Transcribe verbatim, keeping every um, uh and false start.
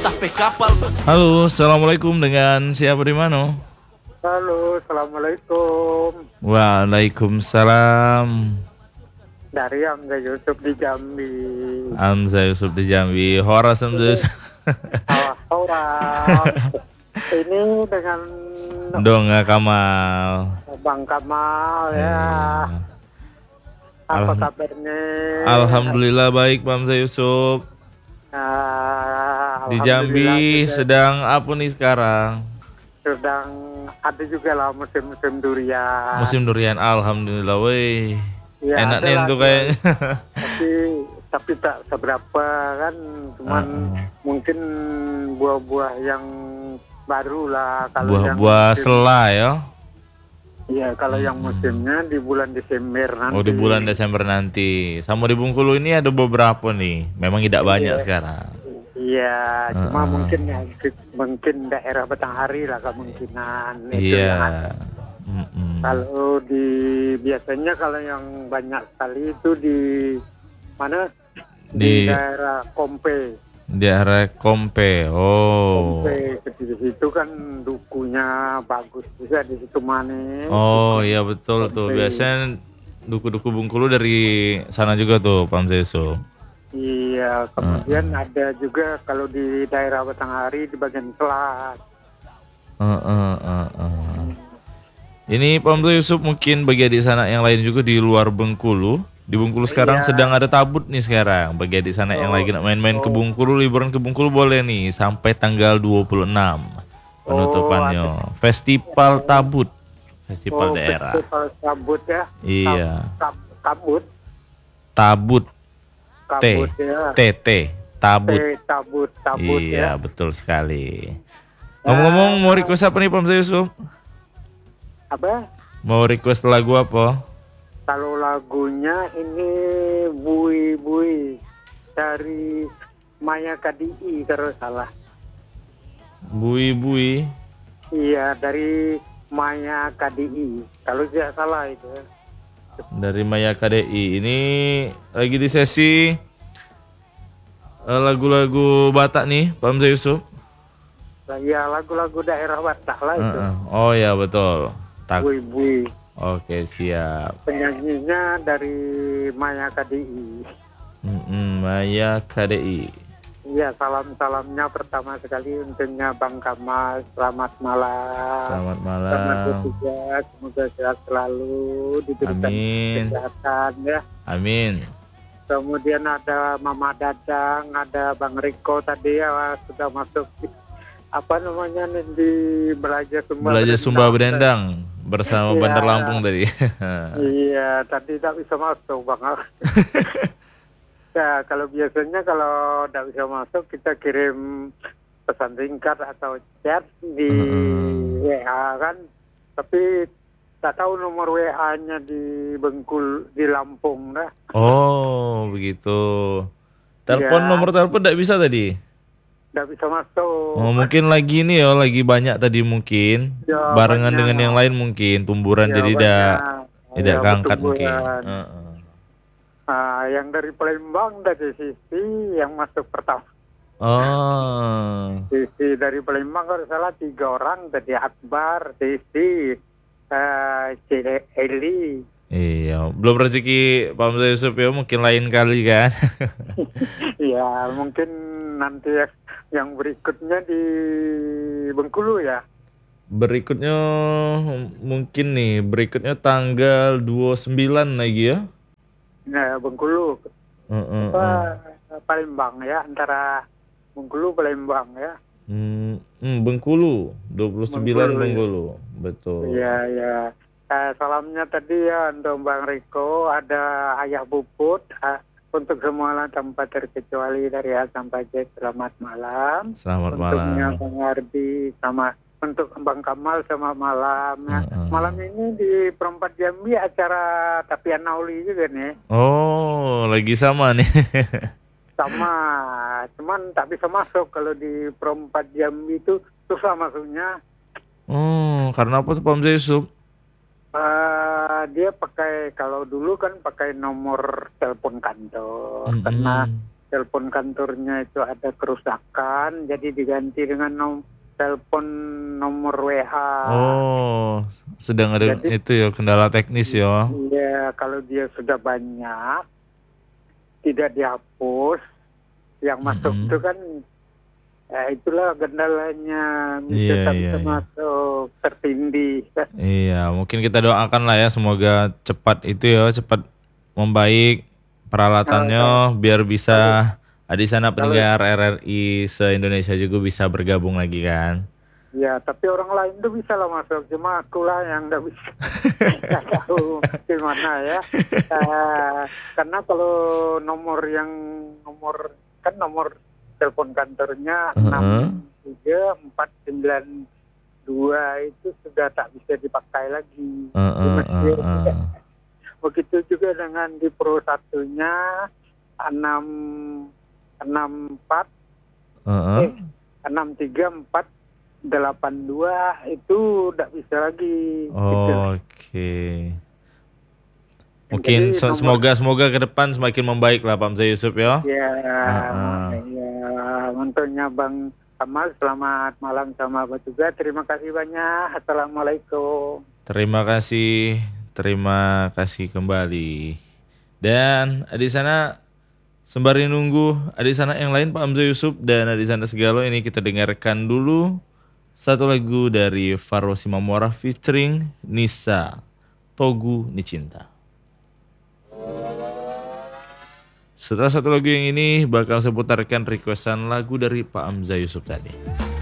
sampai kapal. Halo, assalamualaikum, dengan siapa di mana? Halo, assalamualaikum. Waalaikumsalam. Dari Angga Yusuf di Jambi. Hamzah Yusuf di Jambi. Horas Hamzah Yusuf. Awas orang. Ini dengan Donga Kamal. Bang Kamal ya. Iya. Apa Alham- kabarnya? Alhamdulillah baik Pak Hamzah Yusuf. Ah, Di alhamdulillah Jambi juga sedang apa nih sekarang? sedang ada juga lah musim-musim durian. Musim durian, alhamdulillah weh. Ya, Enak ada nih lah, tuh ada. kayaknya. Tapi tapi tak seberapa kan, cuman Uh-uh. mungkin buah-buah yang baru lah kalau yang Buah-buah musim- selai ya. Iya, kalau yang musimnya di bulan Desember nanti. Oh, di bulan Desember nanti. Sama di Bengkulu ini ada beberapa nih. Memang tidak banyak Iya. sekarang. Iya, cuma Heeh. mungkin ya, mungkin daerah Batanghari lah kemungkinan itu Iya. yang ada. Mm-mm. Kalau di biasanya kalau yang banyak sekali itu di mana? Di, Di daerah Kompe. daerah Kompe. Oh. Kompe di situ kan dukunya bagus juga di situ mana. Oh iya betul tuh. Kompe. Biasanya duku-duku Bengkulu dari sana juga tuh, Pak Hamzah Yusuf. Iya, kemudian ada juga kalau di daerah Batanghari di bagian Kelas. Heeh, heeh, heeh. Ini Pak Hamzah Yusuf mungkin bagi adik sana yang lain juga di luar Bengkulu. Di Bengkulu sekarang Iya. sedang ada tabut nih sekarang. Bagi adik sana yang Oh. lagi nak main-main ke Oh. Bengkulu, liburan ke Bengkulu boleh nih sampai tanggal dua puluh enam penutupannya. Festival Tabut. Festival Oh, daerah. Festival kabut ya. Iya. Kab, kab- kabut. Tabut. T. Kabut ya. T T. Tabut. T, tabut, tabut Iya, ya. betul sekali. Ngomong-ngomong mau request apa nih Pak Hamzah Yusuf? Apa? Mau request lagu apa? Kalau lagunya ini Bui Bui dari Maya K D I kalau salah. Bui-bui. Iya, dari Maya K D I. Kalau tidak salah itu. ya. Dari Maya K D I. Ini lagi di sesi eh, lagu-lagu Batak nih, Pak Hamzah Yusuf. Ya, lagu-lagu daerah Batak lah itu. Heeh. Oh ya betul. Tak. Bui Bui. Oke siap. Penyanyinya dari Maya K D I. Mm-mm, Maya K D I. Iya, salam-salamnya pertama sekali untuknya Bang Kamal. Selamat malam. Selamat Selamat malam. bertugas. Semoga sehat selalu, diberikan Amin. kesehatan ya. Amin. Kemudian ada Mama Dadang, ada Bang Riko tadi ya sudah masuk di- apa namanya nih, di belajar Sumba Belajar Sumba Berendang. Berendang bersama Iya. Bandar Lampung tadi. Iya, tadi tidak bisa masuk Bang. Ya, kalau biasanya kalau tidak bisa masuk kita kirim pesan singkat atau chat di Mm-mm. W A kan, tapi tak tahu nomor W A-nya di Bengkulu, di Lampung dah. Oh begitu. Telepon Iya. nomor telepon tidak bisa tadi. Tidak bisa masuk. Oh mungkin lagi nih ya, lagi banyak tadi mungkin. Ya, Barengan banyak. dengan yang lain mungkin tumburan Ya, jadi tidak banyak. tidak Ya, keangkat mungkin. pertumbuhan. Heeh. Nah, yang dari Palembang dari Sisi yang masuk pertama. Oh. Sisi dari Palembang kalau salah tiga orang, tadi Akbar, Sisi, eh Cile Eli. Iya, belum rezeki Pak Hamzah Yusuf ya, mungkin lain kali kan. Ya, mungkin nanti ya- yang berikutnya di Bengkulu ya. Berikutnya mungkin nih, berikutnya tanggal dua puluh sembilan lagi ya. Nah, Bengkulu, Heeh. apa Palembang ya, antara Bengkulu Palembang ya. Hmm, hmm, Bengkulu, dua puluh sembilan Bengkulu, ya. Bengkulu. Betul. Iya, ya. Eh, salamnya tadi ya untuk Bang Riko, ada Ayah Buput, eh, untuk semua tanpa terkecuali dari A sampai Z, selamat malam. Selamat Untuknya malam. Bang Ardi, sama untuk Bang Kamal, selamat malam. Nah, Heeh. malam ini di Perempat Jambi acara Tapian Nauli juga nih, Oh, lagi sama nih. sama, cuman tak bisa masuk kalau di Perempat Jambi itu susah masuknya. Oh, karena apa tuh Pak Hamzah Yusuf? Eh, dia pakai, kalau dulu kan pakai nomor telepon kantor, Mm-mm. karena telepon kantornya itu ada kerusakan, jadi diganti dengan nom telepon nomor W H. Oh, sedang ada Jadi- itu ya kendala teknis ya. Iya, kalau dia sudah banyak, tidak dihapus, yang masuk Mm-mm. itu kan, ya itulah kendalanya, Iya, bisa iya, bisa iya. masuk, tertindih. Iya, mungkin kita doakan lah ya semoga cepat itu ya, cepat membaik peralatannya biar bisa di sana kalau- pendengar R R I se-Indonesia juga bisa bergabung lagi kan. Ya, tapi orang lain tuh bisa lah masuk, cuma aku lah yang nggak bisa. Nggak tahu gimana ya. Eh, karena kalau nomor yang nomor kan nomor telepon kantornya Heeh. enam tiga empat sembilan dua itu sudah tak bisa dipakai lagi. Heeh, Di Mesir. heeh. Begitu juga dengan di Pro satunya enam enam empat Heeh. eh, enam tiga empat delapan dua itu tidak bisa lagi. Gitu. Oke. Mungkin Jadi se- nomor- semoga semoga ke depan semakin membaik lah Pak Hamzah Yusuf ya. Ya, Heeh. ya, untuknya Bang Kamal, selamat malam sama Abah juga. Terima kasih banyak. Assalamualaikum. Terima kasih, terima kasih kembali. Dan di sana sembari nunggu di sana yang lain Pak Hamzah Yusuf dan di sana segala ini kita dengarkan dulu satu lagu dari Faro Simamora featuring Nisa Togu Nicinta. Setelah satu lagu yang ini bakal saya putarkan requestan lagu dari Pak Hamzah Yusuf tadi.